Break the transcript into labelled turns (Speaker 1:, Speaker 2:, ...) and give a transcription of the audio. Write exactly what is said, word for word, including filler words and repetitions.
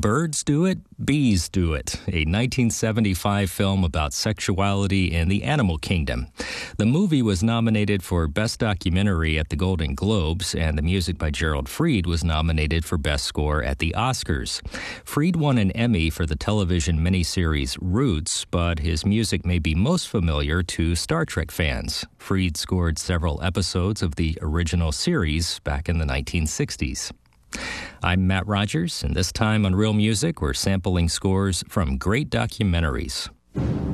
Speaker 1: Birds Do It, Bees Do It, a nineteen seventy-five film about sexuality in the animal kingdom. The movie was nominated for Best Documentary at the Golden Globes, and the music by Gerald Fried was nominated for Best Score at the Oscars. Fried won an Emmy for the television miniseries Roots, but his music may be most familiar to Star Trek fans. Fried scored several episodes of the original series back in the nineteen sixties. I'm Matt Rogers, and this time on Real Music, we're sampling scores from great documentaries.